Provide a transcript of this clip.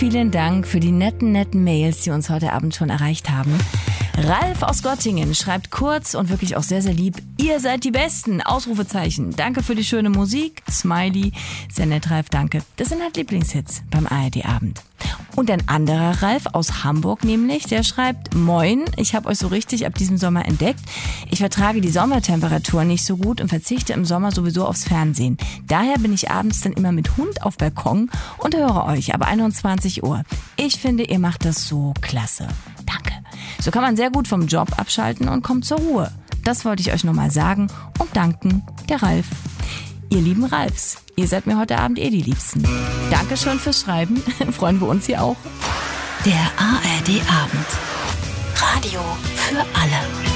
Vielen Dank für die netten Mails, die uns heute Abend schon erreicht haben. Ralf aus Göttingen schreibt kurz und wirklich auch sehr, sehr lieb: Ihr seid die Besten! Ausrufezeichen. Danke für die schöne Musik. Smiley. Sehr nett, Ralf, danke. Das sind halt Lieblingshits beim ARD-Abend. Und ein anderer Ralf aus Hamburg nämlich, der schreibt: Moin, ich habe euch so richtig ab diesem Sommer entdeckt. Ich vertrage die Sommertemperatur nicht so gut und verzichte im Sommer sowieso aufs Fernsehen. Daher bin ich abends dann immer mit Hund auf Balkon und höre euch ab 21 Uhr. Ich finde, ihr macht das so klasse. Danke. So kann man sehr gut vom Job abschalten und kommt zur Ruhe. Das wollte ich euch nur mal sagen und danken, der Ralf. Ihr lieben Ralfs, ihr seid mir heute Abend die Liebsten. Dankeschön fürs Schreiben, freuen wir uns hier auch. Der ARD-Abend. Radio für alle.